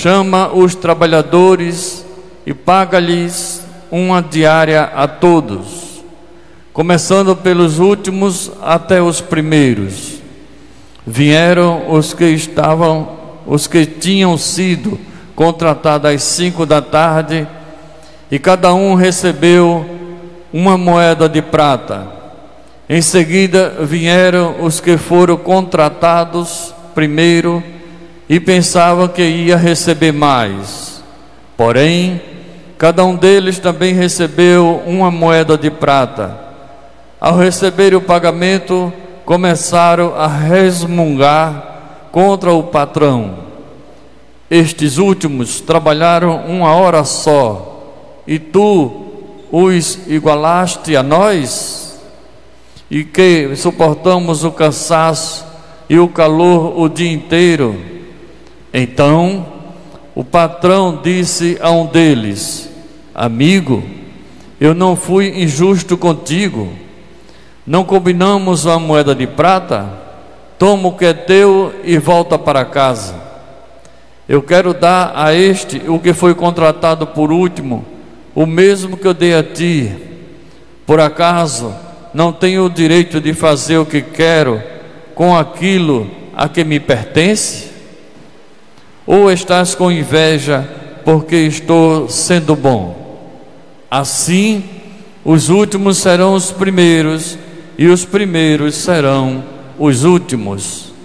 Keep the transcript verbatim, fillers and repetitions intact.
chama os trabalhadores e paga-lhes uma diária a todos, começando pelos últimos até os primeiros. Vieram os que estavam, os que tinham sido contratados às cinco da tarde, e cada um recebeu uma moeda de prata. Em seguida vieram os que foram contratados primeiro e pensavam que ia receber mais. Porém, cada um deles também recebeu uma moeda de prata. Ao receber o pagamento, começaram a resmungar contra o patrão. Estes últimos trabalharam uma hora só, e tu os igualaste a nós, e que suportamos o cansaço e o calor o dia inteiro. Então o patrão disse a um deles: amigo, eu não fui injusto contigo? Não combinamos uma moeda de prata? Toma o que é teu e volta para casa. Eu quero dar a este, o que foi contratado por último, o mesmo que eu dei a ti. Por acaso não tenho o direito de fazer o que quero com aquilo a que me pertence? Ou estás com inveja porque estou sendo bom? Assim, os últimos serão os primeiros, e os primeiros serão os últimos.